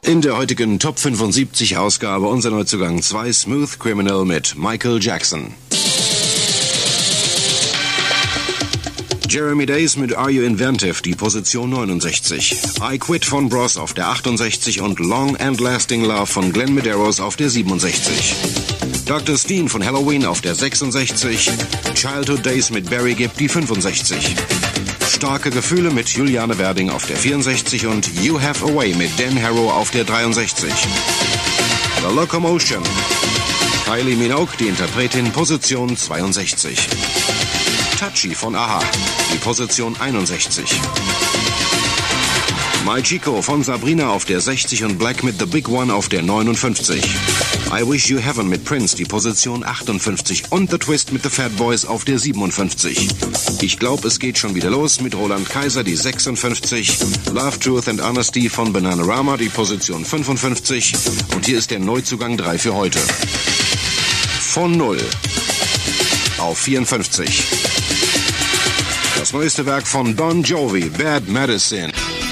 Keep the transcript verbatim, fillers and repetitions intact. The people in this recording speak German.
In der heutigen Top fünfundsiebzig Ausgabe unser Neuzugang zwei Smooth Criminal mit Michael Jackson. Jeremy Days mit Are You Inventive, die Position neunundsechzig. I Quit von Bros auf der achtundsechzig und Long and Lasting Love von Glenn Medeiros auf der siebenundsechzig. Doktor Steen von Halloween auf der sechsundsechzig. Childhood Days mit Barry Gibb die fünfundsechzig. Starke Gefühle mit Juliane Werding auf der vierundsechzig und You Have a Way mit Dan Harrow auf der dreiundsechzig. The Locomotion. Kylie Minogue, die Interpretin, Position zweiundsechzig. Touchy von Aha, die Position einundsechzig. My Chico von Sabrina auf der sechzig und Black mit The Big One auf der neunundfünfzig. I Wish You Heaven mit Prince, die Position achtundfünfzig. Und The Twist mit The Fat Boys auf der siebenundfünfzig. Ich glaub, es geht schon wieder los mit Roland Kaiser, die sechsundfünfzig. Love, Truth and Honesty von Bananarama, die Position fünfundfünfzig. Und hier ist der Neuzugang drei für heute. Von null auf vierundfünfzig. Das neueste Werk von Bon Jovi, Bad Medicine.